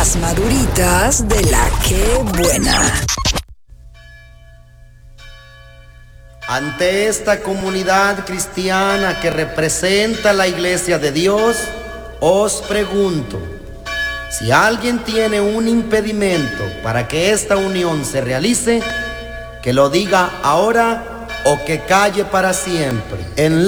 Las maduritas de la que buena. Ante esta comunidad cristiana que representa la Iglesia de Dios, os pregunto, si alguien tiene un impedimento para que esta unión se realice, que lo diga ahora o que calle para siempre. En